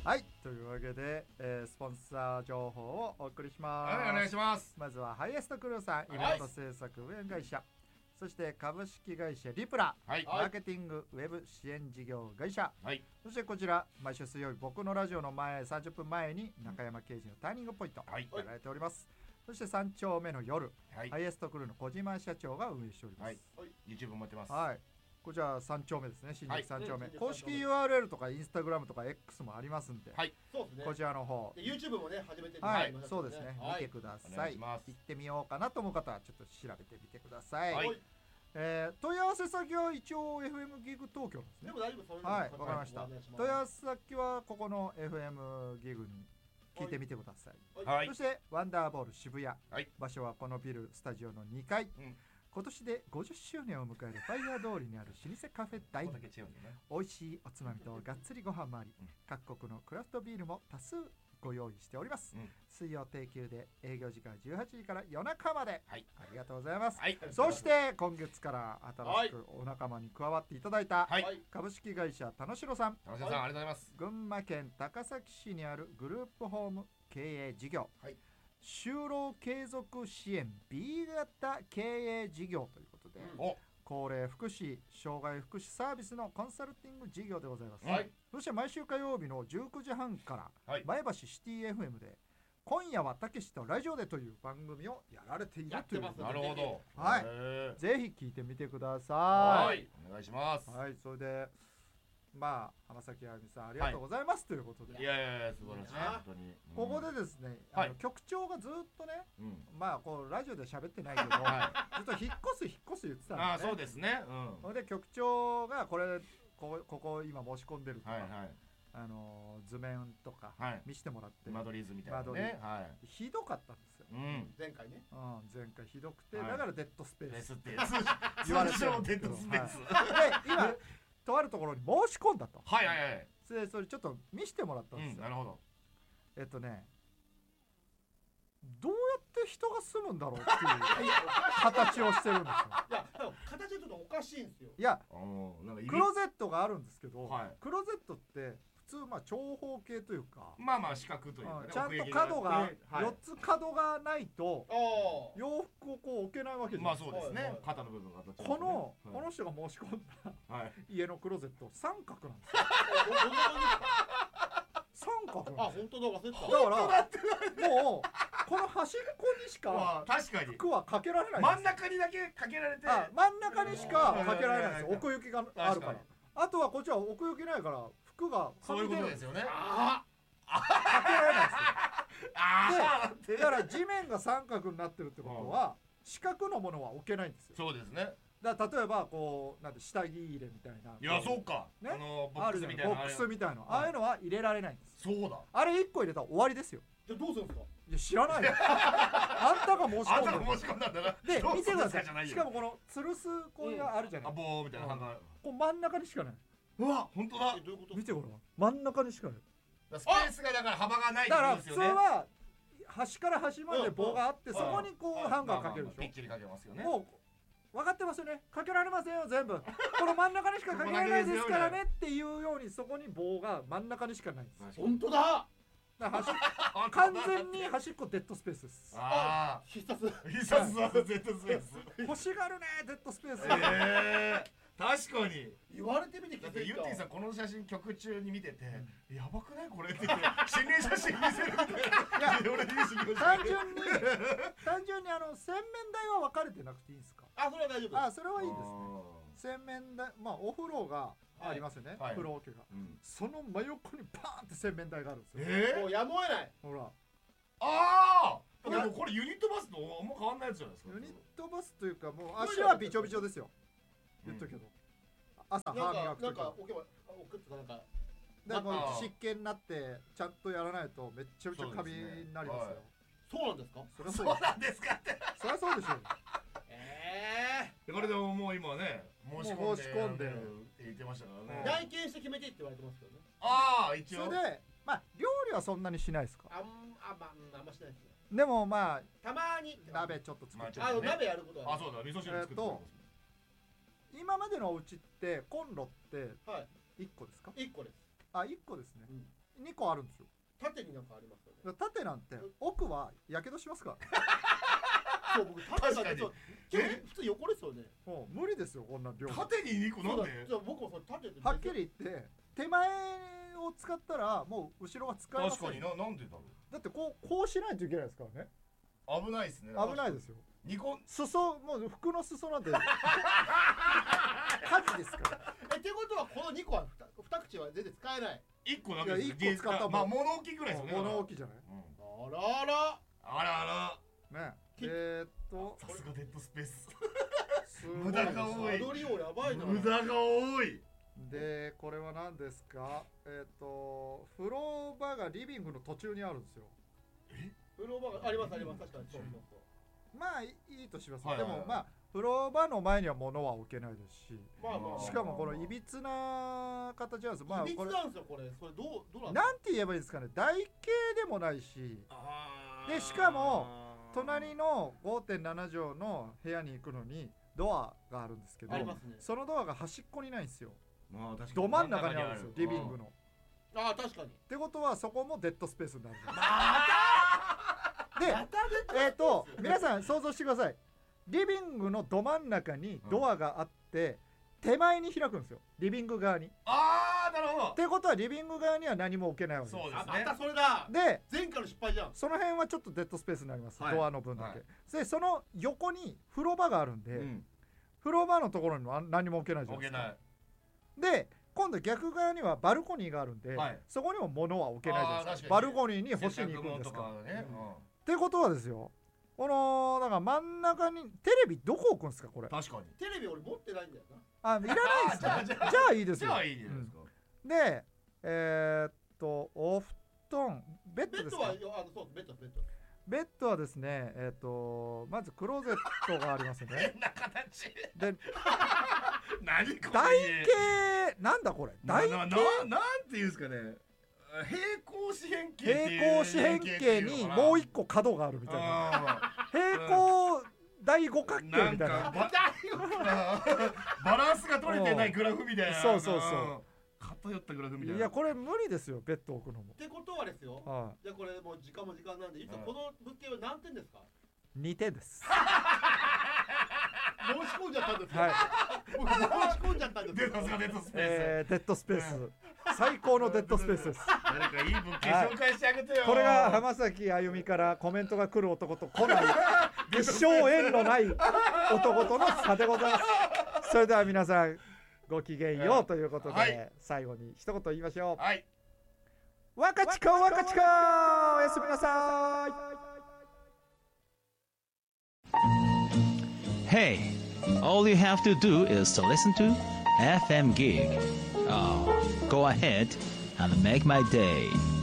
はい、というわけで、スポンサー情報をお送りします。 はい、お願いします。 まずはハイエストクルーさん、イベント制作運営会社、そして株式会社リプラ、 はい、 マーケティングウェブ支援事業会社、 はい、 そしてこちら毎週水曜日僕のラジオの前30分前に中山刑事のターニングポイントはいやられております。そして3丁目の夜、 はい、 ハイエストクルーの小島社長が運営しております。 はい、YouTube もやってます。 はい、こちら3丁目ですね、新宿3丁目、 はい公式 URL とかインスタグラムとか X もありますんで、 はい、 そうですね。 こちらの方、 で YouTube もね、始めてるはい、 のでそうですね、 はい見てくだおさい。 願いします行ってみようかなと思う方はちょっと調べてみてください。 はい問い合わせ先は一応 FM ギグ東京ですねで。も大丈夫、そういうのはい、わかりました。 お願いします問い合わせ先はここの FM ギグに聞いてみてください。 はいそ、してワンダーボール渋谷、 はい場所はこのビルスタジオの2階、 ん今年で50周年を迎えるファイヤー通りにある老舗カフェダイニング、 ここだけ違うんだよね。 美味しいおつまみとがっつりご飯もあり、 うん各国のクラフトビールも多数ご用意しております、 うん水曜定休で営業時間18時から夜中まで、 はい、 ありがとうございます、 はい、 そして今月から新しくお仲間に加わっていただいた、 はい、 はい株式会社田野城さん、 田中さん、ありがとうございます。 群馬県高崎市にあるグループホーム経営事業、 はい就労継続支援 B 型経営事業ということで、 お、 高齢福祉障害福祉サービスのコンサルティング事業でございます、 はいそして毎週火曜日の19時半から、 はい前橋シティ FM で今夜はたけしとラジオでという番組をやられているというやってますなるほど。 はいへーぜひ聞いてみてくださはいい、お願いします。 はい、それでまあ浜崎あゆみさんありがとうございます、ということでいやいやいや、素晴らしい、 いや本当に。 ここでですね、 はい局長がずっとね、 うん、 まあこうラジオで喋ってないけど、 はずっと引っ越す言ってたんい。ああ、 ですね。 そうですね。 それで局長がここ今申し込んでるとか、 はい、はい、 図面とかはい。 見せてもらって、 間取り図みたいな間取りね。はい。 ひどかったんですよ、 うん。 前回ね。 前回ひどくて、 はいだからデッドスペースですって。 言われてる通称デッドスペース。 で今とあるところに申し込んだと、 はい、はい、はい。 それちょっと見せてもらったんですよ、 なるほど。 どうやって人が住むんだろうっていう形をしてるんですよ。 いや、多分形はちょっとおかしいんですよ。 いやなんかクローゼットがあるんですけど、 はいクローゼットって普通長方形というか、 まあまあ四角というかね、 ちゃんと奥行き角があってはい 4つ角がないとああ。 洋服をこう置けないわけじゃまないですか。 あそうですね、 はいはい肩の部分が形このはい人が申し込んだはい、 家のクローゼット三角なんですよ。 どんな感じですか。 三角なんあ、 ですよ。 本当だ、忘れてた。 だからもうこの端っこにしかまあ確かに服はかけられないん真んですよ。 中にだけかけられて真ん中にしかかけられないんですよ。 うん奥行きがあるから。あとはこっちは奥行きないから服がそういうことですよね。 あかけられないんですよ。 ああだから地面が三角になってるってことは四角のものは置けないんですよ。 そうですね。 だから例えばこうなんて下着入れみたいな、 いやそうか、 ねボックあるじゃスみたいなないボックスみたいな、 はいああいうのは入れられないんです。 そうだ。 あれ1個入れたら終わりですよ。 じゃあどうするんですか。 いや知らないよあんたが申しあん込んでるたが申し込んだんだな。 でどうするん見てくださですかじゃないよい。しかもこの吊るすこれがあるじゃない、 あ棒みたいなハンガー。 こう真ん中にしかない。 うわ本当だ。 どういうこと。 見てごらん、真ん中にしかない。 スペースがだから幅がないってだから普ことですよね。 通は端から端まで棒があって、 うんそこにこうハンガーかけるでしょ、 ピッチリかけますよね。 もう分かってますよね。かけられませんよ全部この真ん中にしかかけられないですからねっていうように、そこに棒が真ん中にしかないんです。 確かに本当だ。 だから完全に端っこデッドスペースです。 あ必殺。 あ必殺技 Z スペース。 欲しがるねデッドスペース、 確かに。 言われてみて気だってづいた。 ユッティさんこの写真曲中に見てて、やばくないこれって言って心霊写真見せるみたいな。 いや俺ニュース見ました単純に洗面台は分かれてなくていいんですか。 あ、それは大丈夫。 あ、それはいいですね。洗面台、お風呂がありますよね、 はい風呂桶が、 うんその真横にパーンって洗面台があるんですよ。 もうやむを得ない。 ほらああでもこれユニットバスとあんま変わんないやつじゃないですか。 ユニットバスというかもう足はびちょびちょですよ、言っとくけど、朝歯磨くときなんか置けば置くってかなんか。 でもあ湿気になってちゃんとやらないとめっちゃめちゃカビになりますよ。 そうなんですか。 そりゃそそううなんですかって。 そりゃそうでしょう。 これでももう今ね申しもう申し込んでって言ってましたからね。 内見して決めてって言われてますけどね。 ああ一応。 それで料理はそんなにしないですか。 あんましないですね。 でもたまに。 鍋ちょっと作っちゃう。 まあ鍋やることは。 あそうだ味噌汁作ってくれます今までのお家ってコンロってはい。 1個ですか。 一個です。 あ、1個ですね。 2個あるんですよ。 縦になんかありますよね。 縦なんて奥はやけどしますから。 そう僕縦確かにそう普通横ですよね。 もう無理ですよこんな量。 縦に2個なんでじゃあ僕もそれ縦ではっきり言って手前を使ったらもう後ろは使えません。 確かになんでだろだってこうしないといけないですからね。 う。危ないですね。 危ないですよ。 2個裾もう服の裾なんて火事ですから。 ってことはこの2個は2口は全然使えない。 1個だけですよ。 いや一個使ったもんまあ物置ぐらいですよね。 物置じゃない。 あらあらあらあら。 ね。 さすがデッドスペース。 すごい無駄が多い。 間取り量やばいな。 無駄が多い。 でこれは何ですか。風呂場がリビングの途中にあるんですよ。 風呂場がありますあります。確かにそうそうそう。 まあいいとします。 はいはいはいでもまあ風呂場の前には物は置けないですし、 まあまあしかもこのいびつな形なんですよ。まあいびつこれなんですよこれ。それどうなんですか。 なんて言えばいいですかね。台形でもないし、でしかも隣の 5.7 畳の部屋に行くのにドアがあるんですけど、 ありますね。 そのドアが端っこにないんですよ。 まあ確かにど真ん中にあるんですよリビングの。 ああ確かに。 ってことはそこもデッドスペースになるんです。で皆さん想像してください。リビングのど真ん中にドアがあって、手前に開くんですよリビング側に。 ああなるほど。 ってことはリビング側には何も置けないわけです。 そうですね。 あまたそれだ。 で前回の失敗じゃん。 その辺はちょっとデッドスペースになります、 はいドアの分だけ、 はいでその横に風呂場があるんで、風呂場のところには何も置けないじゃないですか。 置けない。 で今度逆側にはバルコニーがあるんで、 はいそこにも物は置けないじゃないですか。 あー確かにバルコニーに干しに行くんですか。 洗濯物とかね。 ってことはですよ、このだから真ん中にテレビどこ置くんですかこれ。 確かに。 テレビ俺持ってないんだよな。 あ、いらないですか。 あじゃあいいですよ。 じゃあいいじゃないですか。 でお布団ベッドですか。 ベッドはそうベッド。 ベッドはですねまずクローゼットがありますよね。 変な形。 で何これ。 台形なんだこれ。台形なんていうんですかね。平行四辺形。 平行四辺形にもう一個角があるみたいな。平行大五角形みたいな。 バランスが取れてないグラフみたいな。 そうそうそう偏ったグラフみたいな。 いやこれ無理ですよベッド置くのも。 ってことはですよ。 はじゃあこれもう時間も時間なんで、いつこの物件は何点ですか。 い。2点です。 申し込んじゃったんですよ。 はい。 僕申し込んじゃったんですよ。 デッドスペース。 デッドスペース。最高のデッドスペースです。 誰かいい物件紹介してあげてよ。 これが浜崎あゆみからコメントが来る男と来ない一生縁のない男との差でございます。それでは皆さんごきげんようということで、 はい、 最後に一言言いましょう。 はい。 若ちか若ちかおやすみなさい。 Hey, all you have to do is to listen to FM Gig. Oh, go ahead and make my day.